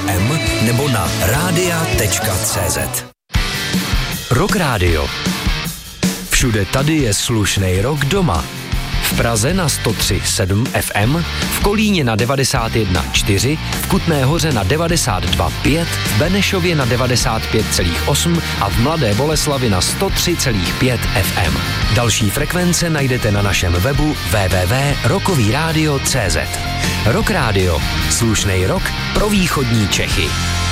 FM nebo na radia.cz. Rock Radio. Všude tady je slušnej rock doma. V Praze na 103,7 FM, v Kolíně na 91,4, v Kutné Hoře na 92,5, v Benešově na 95,8 a v Mladé Boleslavi na 103,5 FM. Další frekvence najdete na našem webu www.rockovyradio.cz. Rock Radio. Slušnej rock pro východní Čechy.